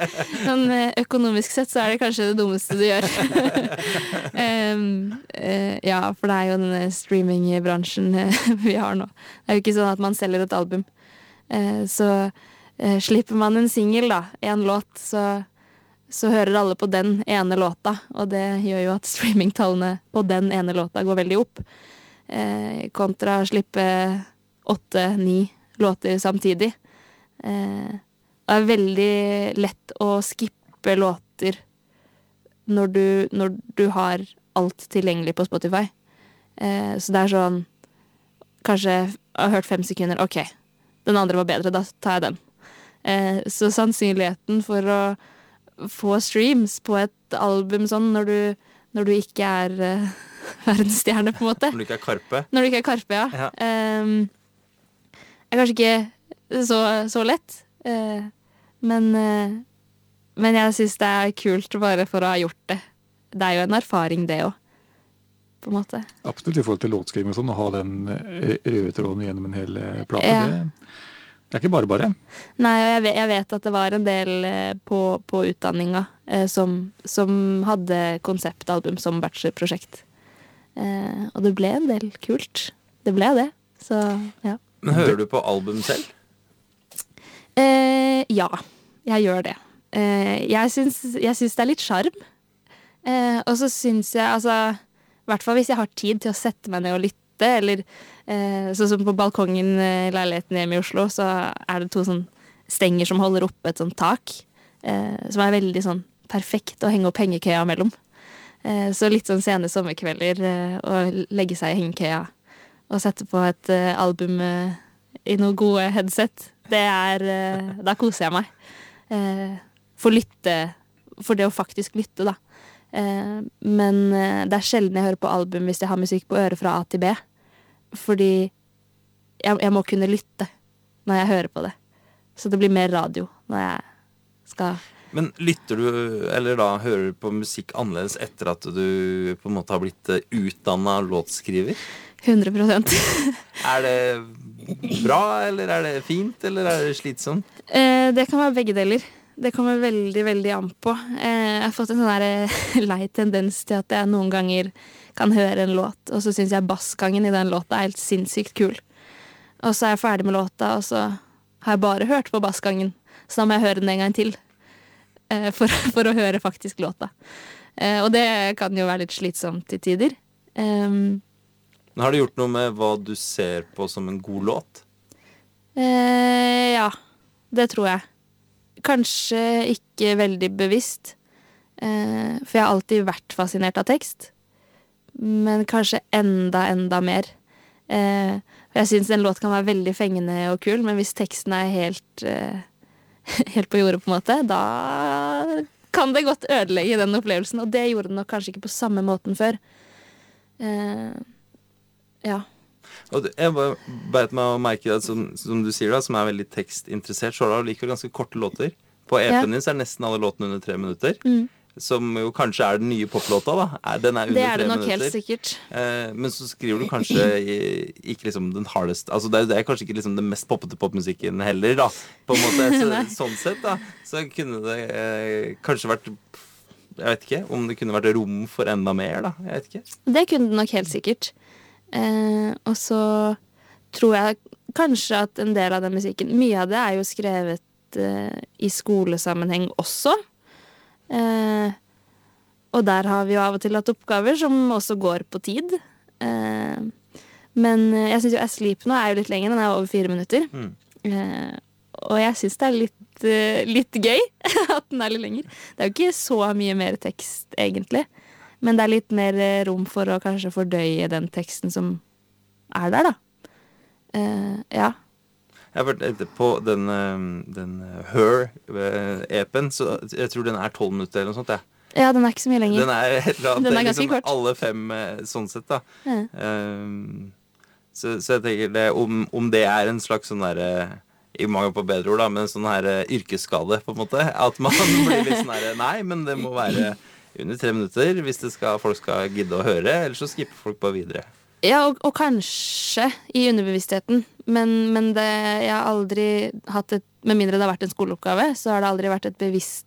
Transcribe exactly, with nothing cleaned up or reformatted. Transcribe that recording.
sånn økonomisk sett så er det kanskje det dummeste du gjør. um, uh, ja, for det er jo denne streamingbransjen vi har nå. Det er jo ikke sånn at man selger et album. Uh, så uh, slipper man en single da, en låt, så så hører alle på den ene låta, og det gjør jo at streamingtallene på den ene låta går veldig opp. Eh, kontra å slippe åtte, ni låter samtidig. Eh, det er veldig lett å skippe låter når du, når du har alt tilgjengelig på Spotify. Eh, så det er sånn, kanskje jeg har hørt fem sekunder, ok, den andre var bedre, da tar jeg den. Eh, så sannsynligheten for å få streams på et album sånn når du, når du ikke er uh, verdensstjerne på en måte. Når du ikke er Karpe. Når du ikke er Karpe, ja. ja. Um, er kanskje ikke så, så lett. Uh, men, uh, men jeg synes det er kult bare for å ha gjort det. Det er jo en erfaring det også, på en måte. Absolutt i forhold til låtskriving og sånn, å ha den røde tråden gjennom en hel plate. Ja. Det Det er ikke bare bare. Nei, og jeg vet, jeg vet at det var en del eh, på, på utdanninga eh, som, som hadde konseptalbum som bachelorprosjekt. Eh, og det ble en del kult. Det ble det. Så, ja. Men hører du på album selv? Eh, ja, jeg gjør det. Eh, jeg syns, jeg syns det er litt sjarm. Eh, og så syns jeg, altså, i hvert fall hvis jeg har tid til å sette meg ned og lytte, eller eh, sånn som på balkongen i leiligheten hjemme i Oslo, så er det to sånn stenger som holder oppe et sånt tak, eh, som er veldig sånn perfekt å henge opp hengekøya mellom. Eh, så litt sånn sene sommerkvelder, eh, å legge seg i hengekøya og sette på et eh, album eh, i noe gode headset, det er, eh, da koser jeg meg. Eh, for lytte, for det å faktisk lytte da. Eh, men eh, det er sjelden jeg hører på album hvis jeg har musikk på øret fra A til B. Fordi jeg, jeg må kunne lytte når jeg hører på det. Så det blir mer radio når jeg skal... Men lytter du, eller da hører du på musikk annerledes etter at du på en måte har blitt utdannet låtskriver? hundre prosent. Er det bra, eller er det fint, eller er det slitsomt? Eh, det kan være begge deler. Det kommer veldig, veldig an på. Eh, jeg har fått en sånn der lei tendens til at jeg noen ganger kan høre en låt, og så synes jeg bassgangen i den låta er helt sinnssykt kul. Og så er jeg ferdig med låta, og så har jeg bare hørt på bassgangen. Så da må jeg høre den en gang til, eh, for, for å høre faktisk låta. Eh, og det kan jo være litt slitsomt til tider. Um, Har det gjort noe med hva du ser på som en god låt? Eh, ja, det tror jeg. Kanskje ikke veldig bevisst, eh, for jeg har alltid vært fascinert av tekst, men kanskje enda, enda mer. Eh, for jeg synes en låt kan være veldig fengende og kul, men hvis teksten er helt, eh, helt på jordet på en måte, da kan det godt ødelegge den opplevelsen, og det gjorde den nok kanskje ikke på samme måten før. Eh, ja. Og det- jeg bare beit meg å merke det, som, som du sier da, som er veldig tekstinteressert, så har du likevel ganske korte låter. På E P-en Ja. din så er nesten alle låtene under tre minutter, Mm. som jo kanskje er den nye poplåta da. Er- Den er under Det er tre det nok minutter. helt sikkert. Eh, men så skriver du kanskje i, ikke liksom den hardest, altså det er, det er kanskje ikke liksom den mest poppete popmusikken heller da, på en måte, Nei. så, sånn sett da, så kunne det eh, kanskje vært, jeg vet ikke, om det kunne vært rom for enda mer da, jeg vet ikke. Det kunne det nok helt sikkert. Eh, og så tror jeg kanskje at en del av den musikken, mye av det er jo skrevet eh, i skolesammenheng også. Eh, og der har vi jo av og til hatt oppgaver som også går på tid. Eh, men jeg synes jo Asleep nå er jo litt lenger, den er over fire minutter. Mm. Eh, og jeg synes det er litt, eh, litt gøy at den er litt lenger. Det er jo ikke så mye mer tekst egentlig, men det er litt mer eh, rom for å kanskje fordøye den teksten som er der da. Eh, ja. Jeg har vært etter på den, eh, den Her-E P-en, så jeg tror den er tolv minutter eller noe sånt, ja. Ja, den er ikke så mye lenger. Den er, helt annet, Den er det ganske liksom kort. alle fem eh, sånn sett da. Ja. Um, så, så jeg tenker det, om, om det er en slags sånn der, eh, i mange på bedre ord da, men en sånn her eh, yrkesskade på en måte, at man blir litt sånn her, nei, men det må være under tre minutter hvis det skal, folk skal gidde å høre, ellers så skipper folk bare videre. Ja, og, og kanskje i underbevisstheten, men, men det, jeg har aldri hatt et, med mindre det har vært en skoleoppgave, så har det aldri vært et bevisst